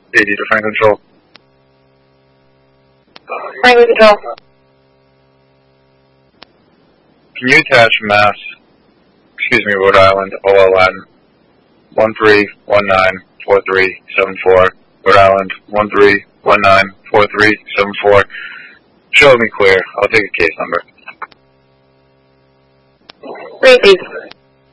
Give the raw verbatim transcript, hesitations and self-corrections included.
eighty to Franklin Control. Franklin Control. Can you attach Mass, excuse me, Rhode Island, O L N, one three one nine four three seven four, Rhode Island, one three one nine four three seven four. Show me clear. I'll take a case number. Repeat.